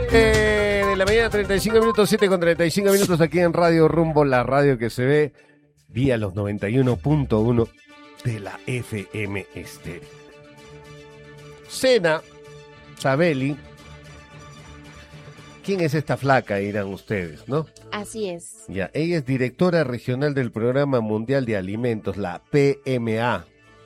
De la mañana, 35 minutos, 7 con 35 minutos aquí en Radio Rumbo, la radio que se ve vía los 91.1 de la FM Estéreo. Sena Sabelli. ¿Quién es esta flaca? Dirán ustedes, ¿no? Así es. Ya, ella es directora regional del Programa Mundial de Alimentos, la PMA,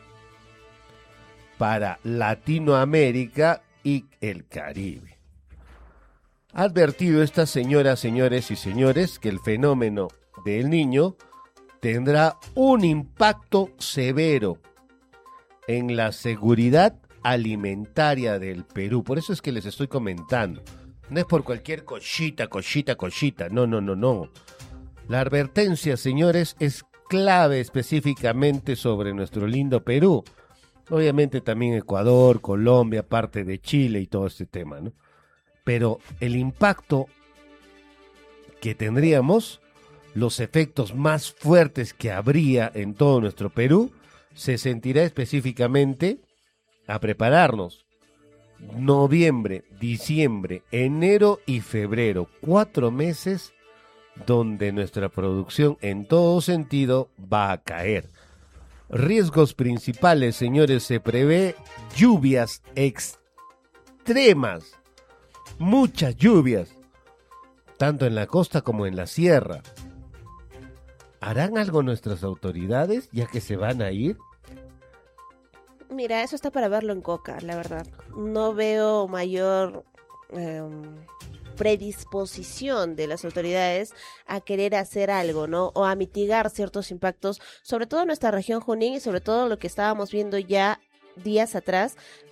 para Latinoamérica y el Caribe. Ha advertido esta señora, señores y señores, que el fenómeno del Niño tendrá un impacto severo en la seguridad alimentaria del Perú. Por eso es que les estoy comentando. No es por cualquier cosita. No. La advertencia, señores, es clave específicamente sobre nuestro lindo Perú. Obviamente también Ecuador, Colombia, parte de Chile y todo este tema, ¿no? Pero el impacto que tendríamos, los efectos más fuertes que habría en todo nuestro Perú, se sentirá específicamente a prepararnos. Noviembre, diciembre, enero y febrero, 4 meses donde nuestra producción en todo sentido va a caer. Riesgos principales, señores, se prevé lluvias extremas, muchas lluvias, tanto en la costa como en la sierra. ¿Harán algo nuestras autoridades ya que se van a ir? Mira, eso está para verlo en Coca, la verdad. No veo mayor predisposición de las autoridades a querer hacer algo, ¿no? O a mitigar ciertos impactos, sobre todo en nuestra región Junín y sobre todo lo que estábamos viendo ya días atrás